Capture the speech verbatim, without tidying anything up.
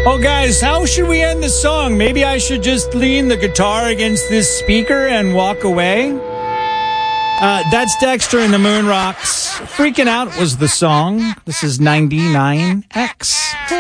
Oh, guys, how should we end the song? Maybe I should just lean the guitar against this speaker and walk away? Uh, that's Dexter and the Moon Rocks. Freaking Out was the song. This is ninety-nine X.